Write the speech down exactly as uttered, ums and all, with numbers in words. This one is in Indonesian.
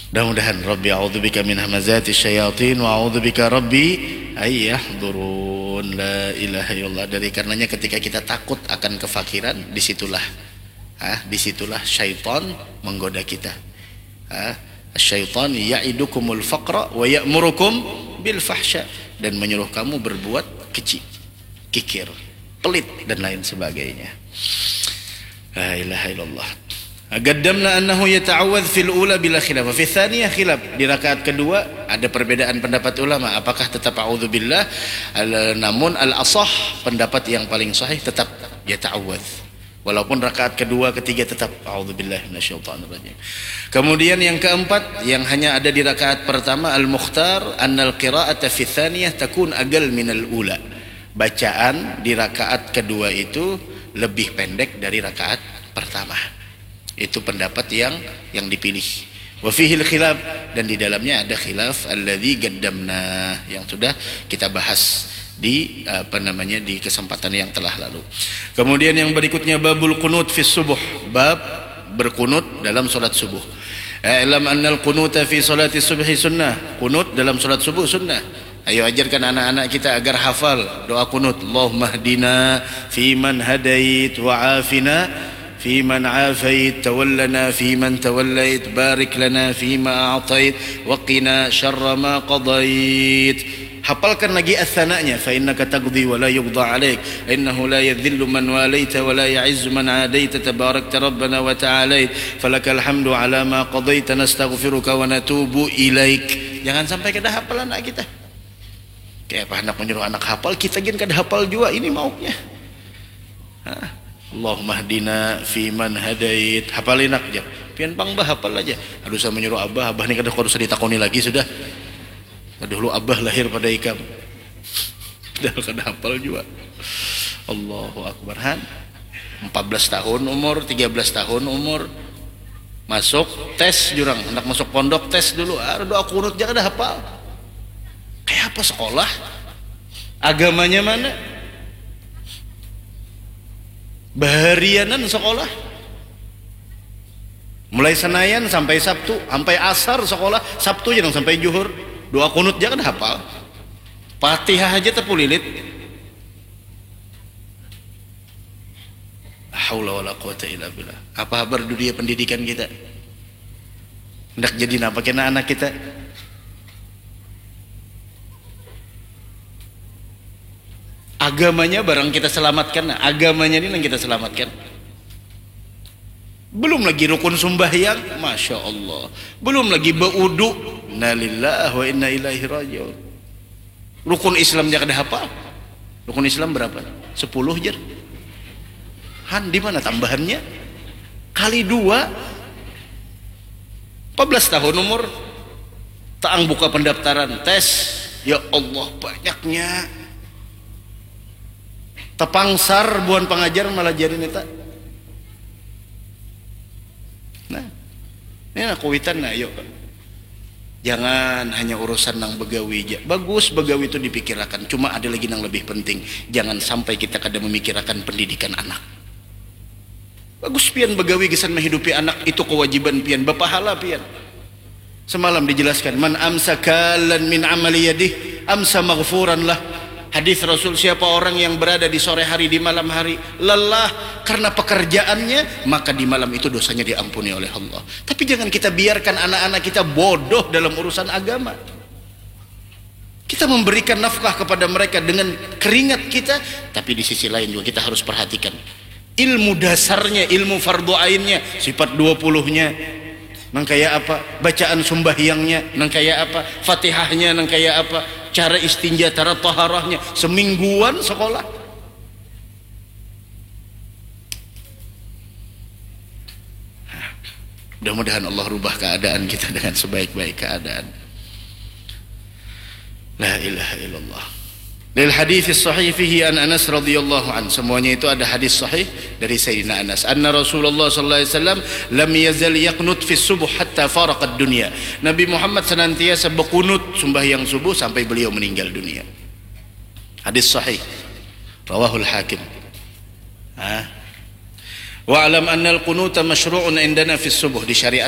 Mudah-mudahan Rabbi a'udzubika min hamazati syayatin wa a'udzubika Rabbi ay yahdurun. La ilaha illallah. Dari karenanya ketika kita takut akan kefakiran, disitulah ah, disitulah syaitan menggoda kita. Ah, syaitan ya'idukumul faqra wa ya'murukum bil fahsya, dan menyuruh kamu berbuat keji, kikir, pelit dan lain sebagainya. La ilaha illallah. Qaddamna annahu yata'awwadz fil ula bila khilaf, fi tsaniyah khilaf. Di rakaat kedua ada perbedaan pendapat ulama apakah tetap a'udzubillah, namun al-ashah pendapat yang paling sahih tetap yata'awwadz. Walaupun rakaat kedua ketiga tetap a'udzubillahi minasyaitonir rajim. Kemudian yang keempat yang hanya ada di rakaat pertama, al-mukhtar annal qira'ata fi tsaniyah takun aqal minal ula. Bacaan di rakaat kedua itu lebih pendek dari rakaat pertama. Itu pendapat yang yang dipilih. Wa fihil khilaf, dan di dalamnya ada khilaf alladzi qaddamna yang sudah kita bahas di apa namanya di kesempatan yang telah lalu. Kemudian yang berikutnya babul qunut fi subuh, bab berkunut dalam salat subuh. I'lam annal qunuta fi salati subhi sunnah. Kunut dalam salat subuh sunnah. Ayo ajarkan anak-anak kita agar hafal doa kunut. Allahumma hdina fi man hadait wa afina في من عافيت تولنا في من توليت بارك لنا فيما أعطيت وقنا شر ما قضيت. Hafalkan lagi as-sana'nya, fa innaka taqdi wa la yuqda 'alaik innahu la yadhillu man walaita wa la ya'izzu man 'adaita tabarakta rabbana wa ta'alait falakal hamdu 'ala ma qadaita nastaghfiruka wa natubu ilaik. Jangan sampai kada hafal anak kita. Kayak apa anak menyuruh anak hafal, kita gin kada hafal juga, ini maunya. Hah? Allahumma hdina fi man hadait, hafalin aja. Pian pang bah hafal aja. Aduh saya menyuruh abah, abah ini kada usah ditakoni lagi sudah. Dahulu abah lahir pada ikam. Dah kada hafal juga. Allahu akbar. Han empat belas tahun umur, tiga belas tahun umur. Masuk tes jurang, hendak masuk pondok tes dulu. Ah, doa kunut jangan ada hafal. Kayak apa sekolah? Agamanya mana? Baharianan sekolah, mulai Senayan sampai Sabtu, sampai asar sekolah, Sabtu jangan sampai Juhur, doa kunut jangan hafal. Fatihah aja terpulilit. Haula wala quwata illa billah. Apa kabar dunia pendidikan kita? Hendak jadi apa kena anak kita? Agamanya barang kita selamatkan, agamanya ini yang kita selamatkan. Belum lagi rukun sembahyang, masya Allah. Belum lagi baudu, innalillahi wa inna ilaihi rajiun. Rukun Islam jangan hafal. Rukun Islam berapa? Sepuluh jer. Han di mana tambahannya? Kali dua. empat belas tahun umur, taang buka pendaftaran tes. Ya Allah banyaknya. Tepangsar buan pengajar malah jadi neta. Nah, ini nak kuitan nah yuk. Jangan hanya urusan nang begawi aja. Bagus begawi itu dipikirkan. Cuma ada lagi yang lebih penting. Jangan sampai kita kada memikirkan pendidikan anak. Bagus pian begawi gesan menghidupi anak itu kewajiban pian, berpahala pian. Semalam dijelaskan man amsakalan min amali yadih amsa maghfuran lah. Hadis Rasul, siapa orang yang berada di sore hari, di malam hari lelah karena pekerjaannya, maka di malam itu dosanya diampuni oleh Allah. Tapi jangan kita biarkan anak-anak kita bodoh dalam urusan agama. Kita memberikan nafkah kepada mereka dengan keringat kita, tapi di sisi lain juga kita harus perhatikan ilmu dasarnya, ilmu fardu ainnya, sifat dua puluhnya nang kayak apa, bacaan sembahyangnya nang kayak apa, Fatihahnya nang kayak apa, cara istinja, cara taharahnya, semingguan sekolah. Mudah-mudahan Allah rubah keadaan kita dengan sebaik-baik keadaan. La ilaha illallah. Lil hadits sahih fihi an Anas radhiyallahu an. Semuanya itu ada hadis sahih dari Sayyidina Anas. Anna Rasulullah sallallahu alaihi wasallam lam yazal yaqnut fi subuh hatta faraqad dunya. Nabi Muhammad senantiasa berkunut sembahyang subuh sampai beliau meninggal dunia. Hadis sahih. Rawahul Hakim. Ha. Wa alam anna al-qunuta masyru'un indana fi subuh, di syariat